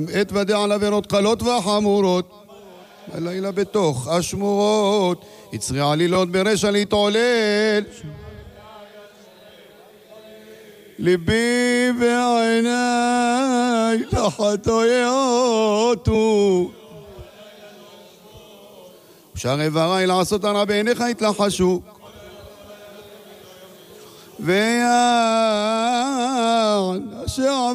אתוודע על עבירות קלות וחמורות הלילה בתוך השמורות יצרי עלילות ברשע להתעולל ליבי ועיניי לחטאותו ושאר איבריי לעשות הרע בעיניך התלחשו ויען אשר